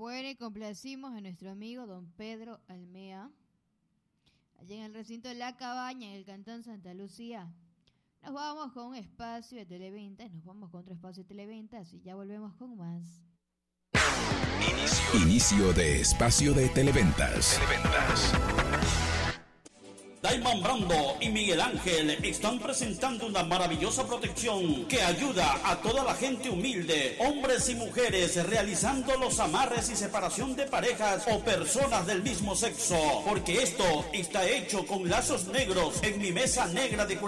Bueno, y complacimos a nuestro amigo don Pedro Almea, allá en el recinto de La Cabaña, en el Cantón Santa Lucía. Nos vamos con un espacio de televentas, nos vamos con otro espacio de televentas y ya volvemos con más. Inicio de espacio de televentas. Diamond Brando y Miguel Ángel están presentando una maravillosa protección que ayuda a toda la gente humilde, hombres y mujeres, realizando los amarres y separación de parejas o personas del mismo sexo, porque esto está hecho con lazos negros en mi mesa negra de